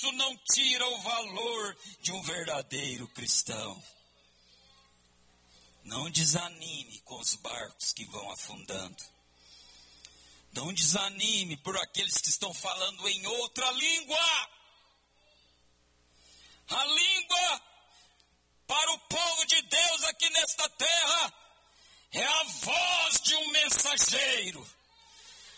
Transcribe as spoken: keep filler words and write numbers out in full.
isso não tira o valor de um verdadeiro cristão. Não desanime com os barcos que vão afundando. Não desanime por aqueles que estão falando em outra língua. A língua